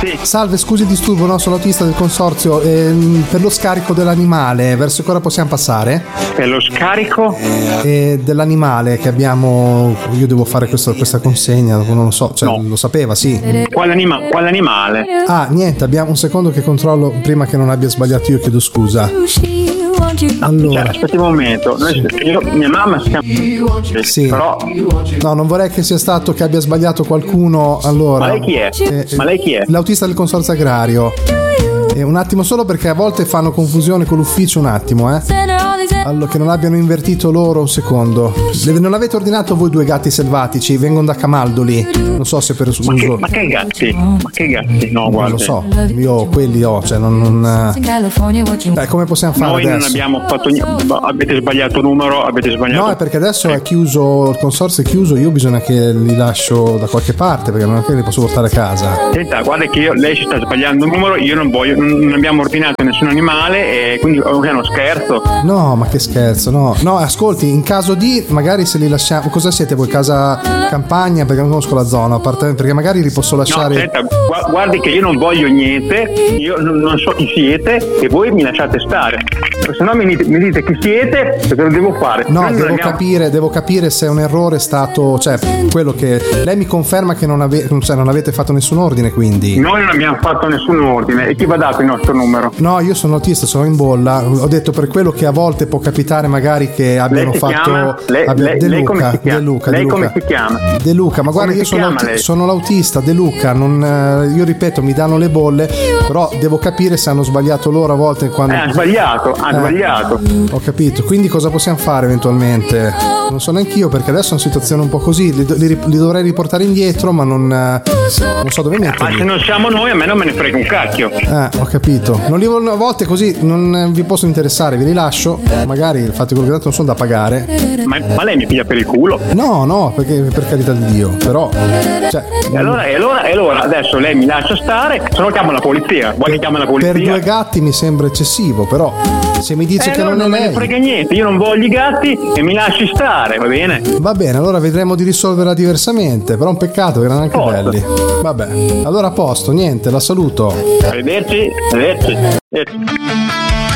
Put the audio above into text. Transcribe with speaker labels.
Speaker 1: Sì.
Speaker 2: Salve, scusi il disturbo, no, sono l'autista del consorzio, per lo scarico dell'animale, verso che ora possiamo passare?
Speaker 1: Per lo scarico?
Speaker 2: Dell'animale che abbiamo, io devo fare questa consegna, non lo so, cioè,
Speaker 1: No.
Speaker 2: Lo sapeva, sì.
Speaker 1: Quale animale?
Speaker 2: Ah, niente, abbiamo un secondo che controllo prima che non abbia sbagliato, io chiedo scusa. Allora,
Speaker 1: aspetti un momento. Mia mamma si chiama.
Speaker 2: sì.
Speaker 1: Però.
Speaker 2: No, non vorrei che sia stato che abbia sbagliato qualcuno. Allora,
Speaker 1: Ma lei chi è? Ma lei chi è?
Speaker 2: L'autista del consorzio agrario. Un attimo solo, perché a volte fanno confusione con l'ufficio, un attimo, Allora, che non abbiano invertito loro, un secondo. Non avete ordinato voi 2 gatti selvatici? Vengono da Camaldoli. Non so se per uso.
Speaker 1: Ma che gatti? Ma che gatti? No, guarda.
Speaker 2: Non lo so. Io quelli ho, cioè Dai, come possiamo fare
Speaker 1: Noi
Speaker 2: adesso?
Speaker 1: non abbiamo fatto niente. Avete sbagliato numero, avete sbagliato.
Speaker 2: No, è perché adesso è chiuso, il consorzio è chiuso, io bisogna che li lascio da qualche parte, perché non è che li posso portare a casa.
Speaker 1: Senta, guarda che lei ci sta sbagliando il numero, io non voglio, non abbiamo ordinato nessun animale, e quindi è uno scherzo.
Speaker 2: No, ma che scherzo, no. No, ascolti, in caso di, magari se li lasciamo. Cosa siete voi? Casa campagna? Perché non conosco la zona, perché magari li posso lasciare.
Speaker 1: No, senta, guardi che io non voglio niente, io non so chi siete e voi mi lasciate stare. Se no mi dite chi siete, perché lo devo fare.
Speaker 2: No, devo capire se è un errore stato, cioè quello che lei mi conferma che non avete fatto nessun ordine, quindi.
Speaker 1: Noi non abbiamo fatto nessun ordine. E chi va dato il nostro numero?
Speaker 2: No, io sono autista, sono in bolla. Ho detto per quello che a volte può capitare magari che abbiano fatto.
Speaker 1: Lei come si chiama?
Speaker 2: De Luca, ma guarda, io sono l'autista, De Luca, io ripeto, mi danno le bolle, però devo capire se hanno sbagliato loro a volte quando.
Speaker 1: Ha sbagliato.
Speaker 2: Ho capito, quindi cosa possiamo fare eventualmente? Non so neanch'io, perché adesso è una situazione un po' così, li dovrei riportare indietro, ma non so dove metterli.
Speaker 1: Ma se non siamo noi, a me non me ne frega un cacchio.
Speaker 2: Ho capito. Non li voglio, a volte così non vi posso interessare, vi rilascio, magari fate quello che dato, non sono da pagare.
Speaker 1: Ma lei mi piglia per il culo?
Speaker 2: No, perché per carità di Dio, però cioè,
Speaker 1: e allora adesso lei mi lascia stare, se no chiamo la polizia. Vuoi che chiamo la polizia?
Speaker 2: Per 2 gatti mi sembra eccessivo, però se mi dice che
Speaker 1: allora
Speaker 2: non è lei,
Speaker 1: me ne frega niente, io non voglio i gatti e mi lasci stare, va bene?
Speaker 2: Va bene, allora vedremo di risolverla diversamente, però è un peccato che erano anche belli. Vabbè, allora a posto, niente, la saluto.
Speaker 1: Arrivederci.